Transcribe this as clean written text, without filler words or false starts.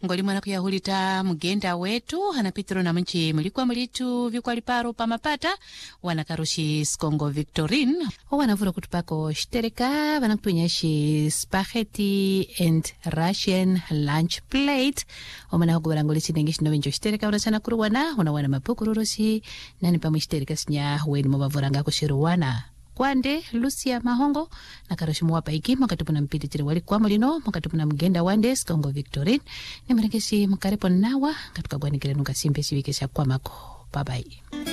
ngoli mwana kuyahulita mugenda wetu hana Petro na mnchi mulikuwa mulitu vikwaliparo pa mapata wanakarushi Skongo Victorine wanavura kutupako shitereka wanakutunyashi spaghetti and Russian lunch plate omana hukubara ngoli sinengishi novenjo shitereka unasana kuruwana unawana mapukururosi nani pamu shitereka sinya weni mobavuranga kushiruwana kwande Lucia Mahongo na karashimu wapa iki makatupuna mpititiri wali kwa mulino makatupuna mgenda wande Skongo Victorine ni mrekesi mkarepo nawa katukagwanikile nuka simpe siwikesha kwa mako. Bye bye.